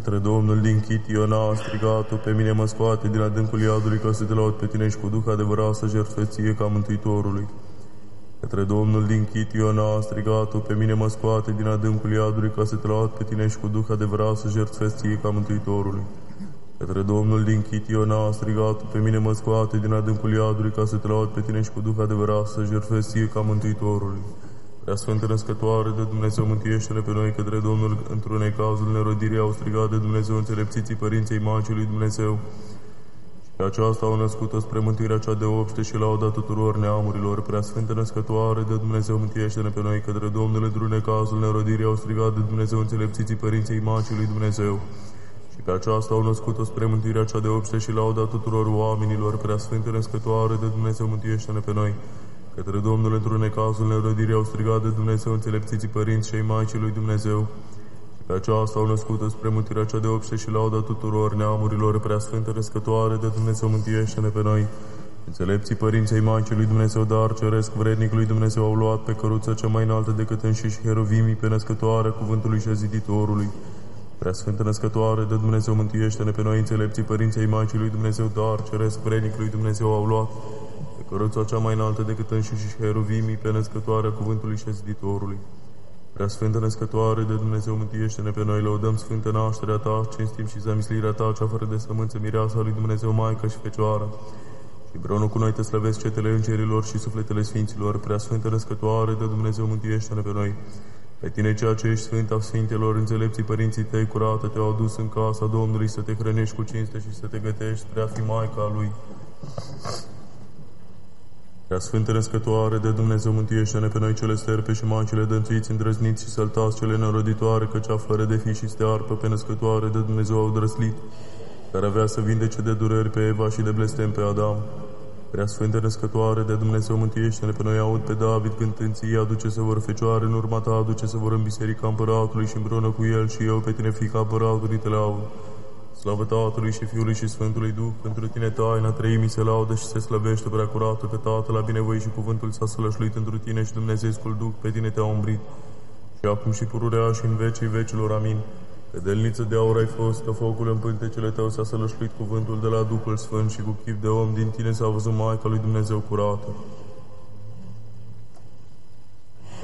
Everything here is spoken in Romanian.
Către Domnul din Chit Iona a strigat-o, pe mine mă scoate din adâncul iadului, ca să te laud pe tine și cu Duh adevărat să jertfesc ție ca Mântuitorului. Către Domnul din Chit Iona a strigat-o, pe mine mă scoate din adâncul iadului, ca să te laud pe tine și cu Duh adevărat să jertfesc ție ca Mântuitorului. Către Domnul din Chit Iona a strigat-o, pe mine mă scoate din adâncul iadului, ca să te laud pe tine și cu Duh adevărat să jertfesc ție ca Mântuitorului. Prea Sfântă Născătoare de Dumnezeu, mântuiește-ne pe noi. Către Domnul, într-un cazul nerodirii, au strigat de Dumnezeu înțelepțiții părinței Maicii lui Dumnezeu. Și pe aceasta au născut-o spre mântuirea cea de obște și lauda tuturor neamurilor. Prea Sfântă Născătoare de Dumnezeu, mântuiește-ne pe noi. Către Domnul, într-un cazul nerodirii, au strigat de Dumnezeu înțelepțiții părinței Maicii lui Dumnezeu. Și pe aceasta au născut-o spre mântuirea cea de obște și lauda tuturor oamenilor. Prea Sfântă Născătoare de Dumnezeu, mântuiește-ne pe noi. Către Domnul, într-un necazul nerodirii, au strigat de Dumnezeu înțelepțiții părinți și ai Maicii lui Dumnezeu. Și pe aceasta au născut-o spre mântuirea cea de obște și lauda tuturor neamurilor. Prea Sfântă Născătoare de Dumnezeu, mântuiește-ne pe noi. Înțelepții părinții ai Maicii lui Dumnezeu, dar ceresc vrednic lui Dumnezeu, au luat pe căruță cea mai înaltă decât înșiși Heruvimii, pe născătoarea cuvântului și a ziditorului. Prea Sfântă Născătoare de Dumnezeu, mântuiește-ne pe noi. Înțelepții părinții ai Maicii lui Dumnezeu, dar ceresc vrednic lui Dumnezeu, au luat căruța cea mai înaltă decât înșiși Heruvimii, pe născătoarea cuvântului și a ziditorului. Prea Sfântă Născătoare de Dumnezeu, mântuiește-ne pe noi. Lăudăm sfântă nașterea ta, cinstim și zamislirea ta, cea fără de sămânță, mireasa lui Dumnezeu, Maica și Fecioară. Și împreună cu noi te slăvesc cetele îngerilor și sufletele sfinților. Prea Sfântă Născătoare de Dumnezeu, mântuiește-ne pe noi. Pe tine, ceea ce ești Sfânta Sfintelor, înțelepții părinții tăi curată, te-au adus în casa Domnului să te hrănești cu cinste și să te gătești spre a fi Maica Lui. Prea Sfântă Născătoare de Dumnezeu, mântuiește-ne pe noi cele sterpe și macile dănțuiți, îndrăzniți și săltați cele neroditoare, că cea fără de fi și stearpă pe Născătoare de Dumnezeu au drăslit, care avea să vindece de dureri pe Eva și de blestem pe Adam. Prea Sfântă Născătoare de Dumnezeu, mântuiește-ne pe noi. Aud pe David cântând ție, aduce să vor Fecioare, în urma ta aduce să vor în biserica împăratului și împreună cu el și eu pe tine, fiica împăratului, te laud. Slavă Tatălui și Fiului și Sfântului Duh, pentru tine taina treimii se laudă și se slăvește prea curată, că Tatăl a binevoit și cuvântul s-a sălășluit întru tine și Dumnezeescul Duh pe tine te-a umbrit. Și acum și pururea și în vecii vecilor, amin. Pe delniță de aur ai fost, că focul în pântecele tău s-a sălășluit cuvântul de la Duhul Sfânt și cu chip de om din tine s-a văzut Maica lui Dumnezeu curată.